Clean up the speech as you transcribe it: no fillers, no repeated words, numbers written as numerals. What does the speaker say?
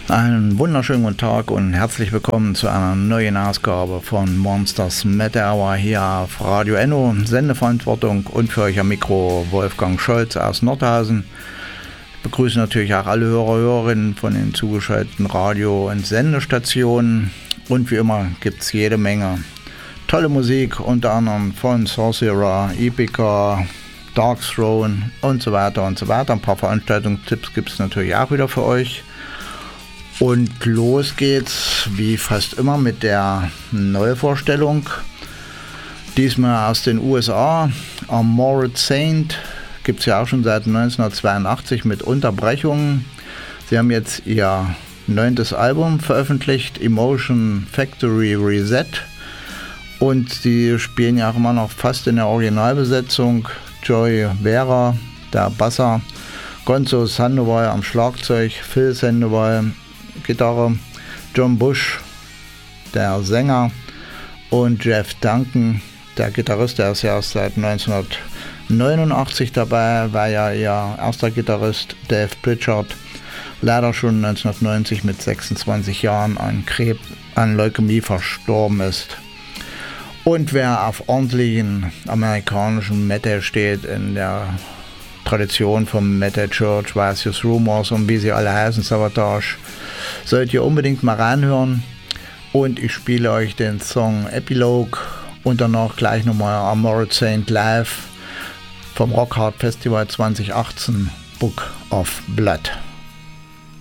Einen wunderschönen guten Tag und herzlich willkommen zu einer neuen Ausgabe von Monsters Metal Hour hier auf Radio Enno. Sendeverantwortung und für euch am Mikro Wolfgang Scholz aus Nordhausen. Ich begrüße natürlich auch alle Hörerinnen von den zugeschalteten Radio- und Sendestationen. Und wie immer gibt es jede Menge tolle Musik, unter anderem von Sorcerer, Epica, Dark Throne und so weiter und so weiter. Ein paar Veranstaltungstipps gibt es natürlich auch wieder für euch. Und los geht's, wie fast immer, mit der Neuvorstellung. Diesmal aus den USA. Armored Saint gibt es ja auch schon seit 1982 mit Unterbrechungen. Sie haben jetzt ihr 9. Album veröffentlicht, Emotion Factory Reset. Und sie spielen ja auch immer noch fast in der Originalbesetzung. Joey Vera, der Basser, Gonzo Sandoval am Schlagzeug, Phil Sandoval Gitarre, John Bush, der Sänger, und Jeff Duncan, der Gitarrist, der ist ja erst seit 1989 dabei, war ja ihr erster Gitarrist, Dave Pritchard, leider schon 1990 mit 26 Jahren an Leukämie verstorben ist. Und wer auf ordentlichen amerikanischen Metal steht, in der Tradition vom Metal Church, Vicious Rumors und wie sie alle heißen, Savatage, sollt ihr unbedingt mal reinhören. Und ich spiele euch den Song Epilogue und danach gleich nochmal Armored Saint Live vom Rockhard Festival 2018, Book of Blood.